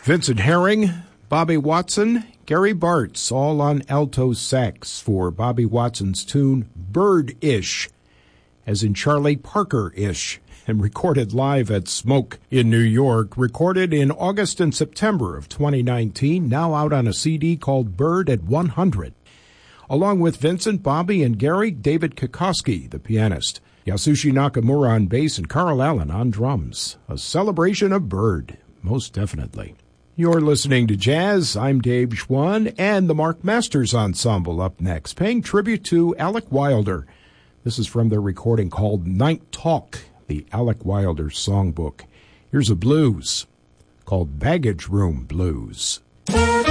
Vincent Herring, Bobby Watson, Gary Bartz, all on alto sax for Bobby Watson's tune Bird-ish, as in Charlie Parker-ish, and recorded live at Smoke in New York, recorded in August and September of 2019, now out on a CD called Bird at 100. Along with Vincent, Bobby, and Gary, David Kokoski, the pianist, Yasushi Nakamura on bass, and Carl Allen on drums. A celebration of Bird, most definitely. You're listening to Jazz. I'm Dave Schwann, and the Mark Masters Ensemble up next, paying tribute to Alec Wilder. This is from their recording called Night Talk, the Alec Wilder songbook. Here's a blues called Baggage Room Blues.